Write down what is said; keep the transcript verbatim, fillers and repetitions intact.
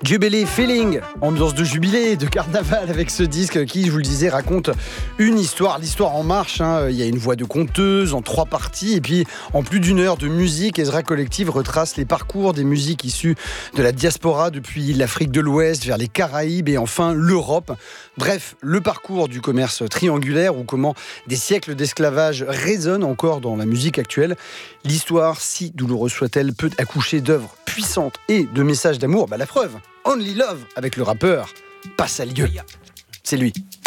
Jubilee Feeling, ambiance de jubilé, de carnaval avec ce disque qui, je vous le disais, raconte une histoire, l'histoire en marche. Hein. Il y a une voix de conteuse en trois parties et puis en plus d'une heure de musique, Ezra Collective retrace les parcours des musiques issues de la diaspora depuis l'Afrique de l'Ouest vers les Caraïbes et enfin l'Europe. Bref, le parcours du commerce triangulaire ou comment des siècles d'esclavage résonnent encore dans la musique actuelle. L'histoire, si douloureuse soit-elle, peut accoucher d'œuvres puissantes et de messages d'amour. Bah, la preuve, Only Love avec le rappeur Passalieu. C'est lui.